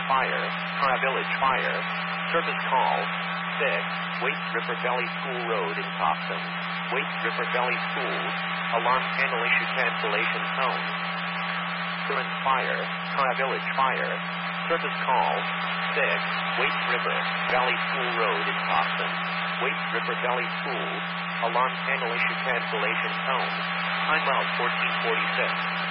Fire, Cara Village Fire. Service call 6, Waite River Valley School Road in Thompson. Waite River Valley Schools. Alarm panel issue cancellation tone. Current Fire, Cara Village Fire. Service call 6, Waite River Valley School Road in Thompson. Waite River Valley Schools. Alarm panel issue cancellation tone. Time out 1446.